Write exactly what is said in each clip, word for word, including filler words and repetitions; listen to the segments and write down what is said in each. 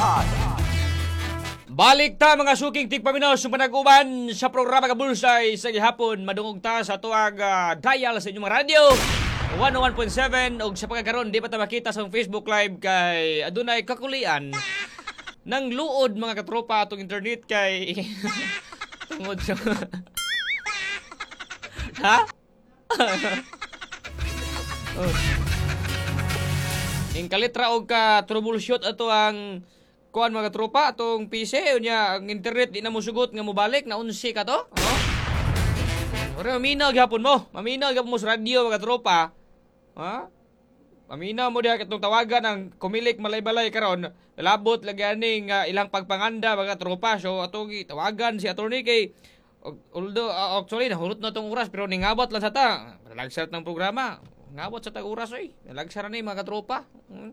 Balik ta mga suking tigpaminaw sa panag-uban sa programa Kabulsay sa gihapon. Madungog ta sa tuwag uh, dial sa inyong mga radio one oh one point seven og sa pagkakaroon di pa ta makita sa Facebook Live kay adunay kakulian ng luod mga katropa atong internet kay tungod sa ha? Oh. Ning kalitra og ka troubleshoot ato ang kuan mga tropa atong P C unya ang internet di na mo sugot nga mobalik na unsi ka to. Oh. Ora maminaw gyapon mo. Maminaw gyapon mo sa radio mga tropa. Ha? Maminaw mo diha katong tawagan ang kumilik malay-balay karon. Labot lagi aning uh, ilang pagpanganda mga tropa. So atong tawagan si attorney kay although uh, actually nahulot na tong oras pero ningabot lang sa ta. Nalagsart ng programa. Ngabot sa tag oras oy. Nalagsara ni mga tropa. Hmm.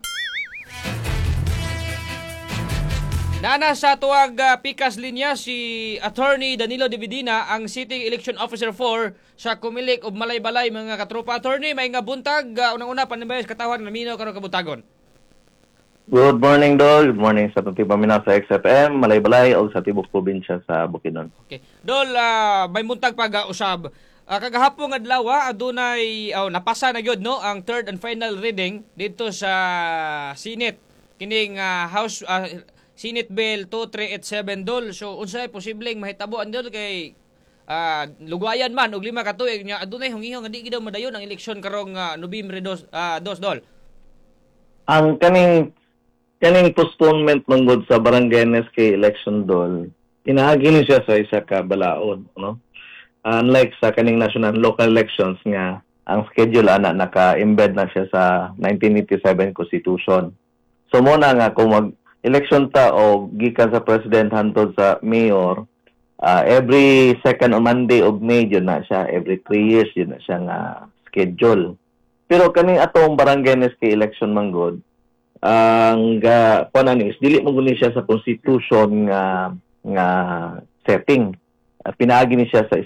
Nana sa tuwag uh, pikas linya si Attorney Danilo Dividina, ang City Election Officer four sa Kumilik ug Malay-Balay mga katropa. Attorney, may nga buntag uh, unang-una panibayas katawan nga minaw karon kabutagon. Good morning, Dol. Good morning sa tuti paminaw sa X F M, Malay-Balay o sa tibok probinsya sa Bukidnon. Okay. Dol, uh, may buntag pag uh, usab. Uh, kagahapon adlaw adunay oh, napasa na gyud no ang third and final reading dito sa Senate kining uh, House uh, Senate Bill two three eight seven Dol. So unsay posibleng mahitaboan Dol kay uh, lugwayan man og lima ka tuig nya adunay hungihong nga di gid madayon ang eleksyon karong uh, Nobyembre two uh, Dol. Ang kaning kaning postponement manggod sa Barangay N S K election Dol, inaagi ni siya sa isa ka balaod, no? Unlike sa kaning national local elections nga ang schedule ana naka-embed na siya sa nineteen eighty-seven Constitution. So mo na nga kung mag election ta o gikan sa president hantod sa mayor, uh, every second o Monday of May yun na siya, every three years yun na siya nga schedule. Pero kaning atong Barangay N S K election manggod, ang uh, kuan ni is dili mo guni siya sa constitution nga nga setting. Uh, pinaagi ni siya sa